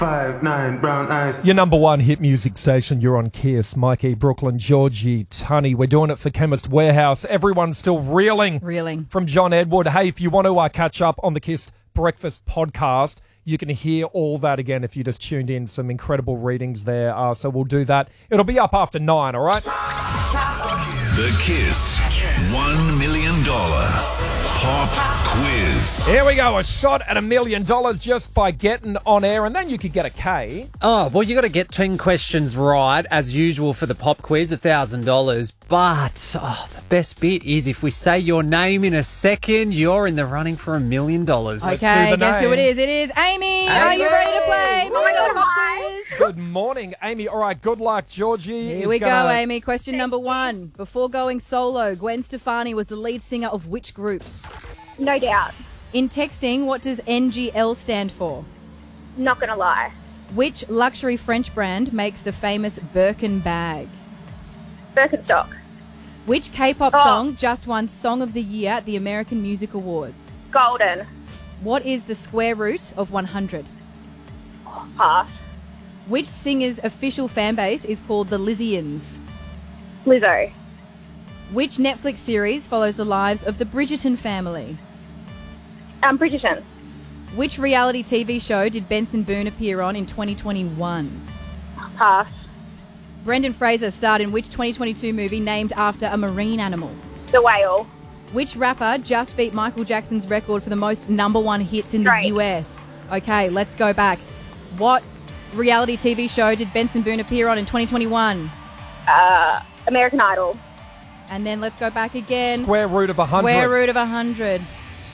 5'9", brown eyes. Your number one hit music station, you're on Kiss. Mikey, Brooklyn, Georgie, Tunny. We're doing it for Chemist Warehouse. Everyone's still reeling from John Edward. Hey, if you want to catch up on the Kiss Breakfast podcast, you can hear all that again if you just tuned in. Some incredible readings there. So we'll do that. It'll be up after 9, all right? The Kiss $1 million Pop Quiz. Here we go. A shot at $1 million just by getting on air, and then you could get a K. Oh, well, you got to get 10 questions right, as usual for the pop quiz, $1,000. But the best bit is if we say your name in a second, you're in the running for $1 million. Okay, guess who it is? It is Amy. Are you ready to play? Pop quiz. Good morning, Amy. All right, good luck, Georgie. Here we go, Amy. Question number 1. Before going solo, Gwen Stefani was the lead singer of which group? No Doubt. In texting, what does NGL stand for? Not gonna lie. Which luxury French brand makes the famous Birkin bag? Birkenstock. Which K-pop song just won Song of the Year at the American Music Awards? Golden. What is the square root of 100? Pass. Which singer's official fan base is called the Lizzians? Lizzo. Which Netflix series follows the lives of the Bridgerton family? Bridgerton. Which reality TV show did Benson Boone appear on in 2021? Pass. Brendan Fraser starred in which 2022 movie named after a marine animal? The Whale. Which rapper just beat Michael Jackson's record for the most number one hits in Drake. the US? Okay, let's go back. What reality TV show did Benson Boone appear on in 2021? American Idol. And then let's go back again. Square root of 100. Square root of 100.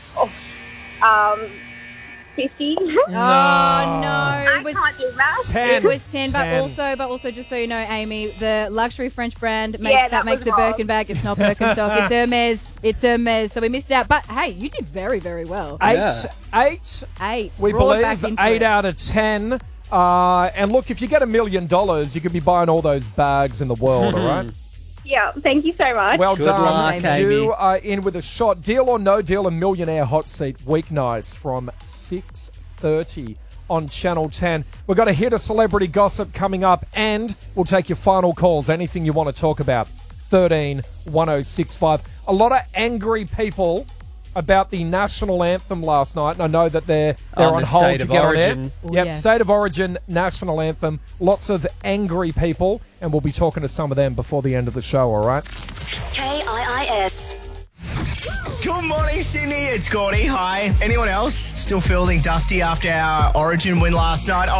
50. Oh, no. I can't do math. 10. It was 10, but 10. also, just so you know, Amy, the luxury French brand makes that the was wrong. Birkin bag. It's not Birkenstock. It's Hermes. It's Hermes. So we missed out. But hey, you did very, very well. 8. 8. We Roll it back believe into 8 it. out of 10. And look, if you get $1 million, you could be buying all those bags in the world, all right? Yeah, thank you so much. Well Good done. luck, Amy. You are in with a shot. Deal or no deal, a millionaire hot seat weeknights from 6:30 on Channel 10. We've got a hit of celebrity gossip coming up, and we'll take your final calls. Anything you want to talk about. 13 1065. A lot of angry people about the national anthem last night, and I know that they're on the hold State to of get on air. Origin. Oh, Yep, yeah. State of Origin national anthem. Lots of angry people, and we'll be talking to some of them before the end of the show, all right? KIIS. Good morning, Sydney. It's Gordy. Hi. Anyone else still feeling dusty after our Origin win last night?